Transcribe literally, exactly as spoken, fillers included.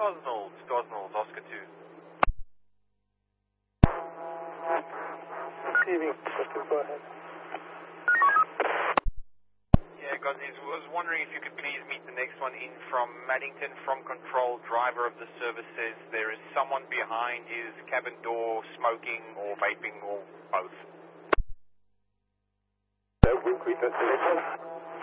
Gosnells, Gosnells, Oscar two. Receiving, Oscar, go ahead. Yeah, Gosnells, I was wondering if you could please meet the next one in from Maddington. From control, driver of the service says there is someone behind his cabin door smoking or vaping or both. Uh, we quit the station.